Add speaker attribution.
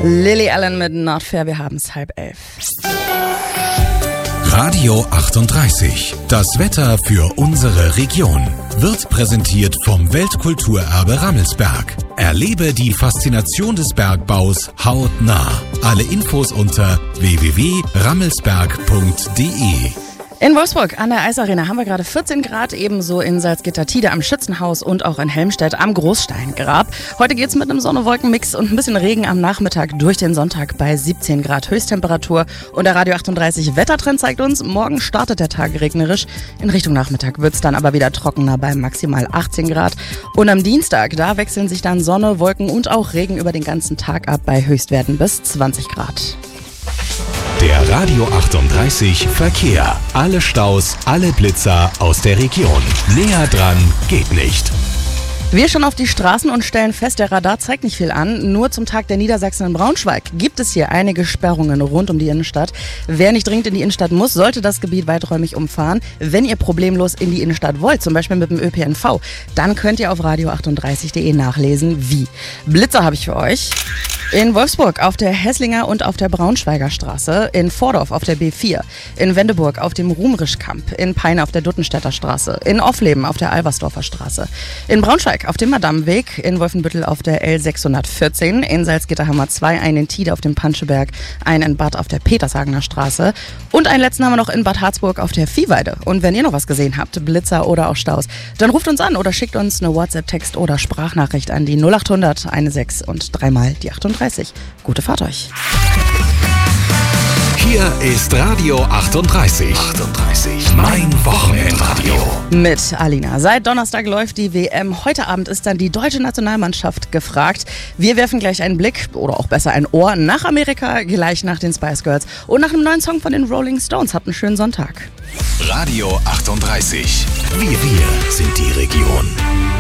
Speaker 1: Lily Allen mit Not Fair, wir haben es 10:30.
Speaker 2: Radio 38. Das Wetter für unsere Region. Wird präsentiert vom Weltkulturerbe Rammelsberg. Erlebe die Faszination des Bergbaus hautnah. Alle Infos unter www.rammelsberg.de.
Speaker 1: In Wolfsburg an der Eisarena haben wir gerade 14 Grad, ebenso in Salzgitter-Tide am Schützenhaus und auch in Helmstedt am Großsteingrab. Heute geht's mit einem Sonne-Wolken-Mix und ein bisschen Regen am Nachmittag durch den Sonntag bei 17 Grad Höchsttemperatur. Und der Radio 38 Wettertrend zeigt uns, morgen startet der Tag regnerisch. In Richtung Nachmittag wird's dann aber wieder trockener bei maximal 18 Grad. Und am Dienstag, da wechseln sich dann Sonne, Wolken und auch Regen über den ganzen Tag ab bei Höchstwerten bis 20 Grad.
Speaker 2: Der Radio 38 Verkehr. Alle Staus, alle Blitzer aus der Region. Näher dran geht nicht.
Speaker 1: Wir schauen auf die Straßen und stellen fest, der Radar zeigt nicht viel an. Nur zum Tag der Niedersachsen in Braunschweig gibt es hier einige Sperrungen rund um die Innenstadt. Wer nicht dringend in die Innenstadt muss, sollte das Gebiet weiträumig umfahren. Wenn ihr problemlos in die Innenstadt wollt, zum Beispiel mit dem ÖPNV, dann könnt ihr auf radio38.de nachlesen, wie. Blitzer habe ich für euch. In Wolfsburg auf der Hesslinger und auf der Braunschweiger Straße, in Vordorf auf der B4, in Wendeburg auf dem Ruhmrischkamp, in Peine auf der Duttenstädter Straße, in Offleben auf der Albersdorfer Straße, in Braunschweig auf dem Madammweg, in Wolfenbüttel auf der L614, in Salzgitter haben wir 2, einen in Tide auf dem Panscheberg, einen in Bad auf der Petershagener Straße und einen letzten haben wir noch in Bad Harzburg auf der Viehweide. Und wenn ihr noch was gesehen habt, Blitzer oder auch Staus, dann ruft uns an oder schickt uns eine WhatsApp-Text oder Sprachnachricht an die 0800 16 und 3 mal die 38. Gute Fahrt euch.
Speaker 2: Hier ist Radio 38. 38. Mein Wochenendradio.
Speaker 1: Mit Alina. Seit Donnerstag läuft die WM. Heute Abend ist dann die deutsche Nationalmannschaft gefragt. Wir werfen gleich einen Blick oder auch besser ein Ohr nach Amerika, gleich nach den Spice Girls und nach einem neuen Song von den Rolling Stones. Habt einen schönen Sonntag.
Speaker 2: Radio 38. Wir sind die Region.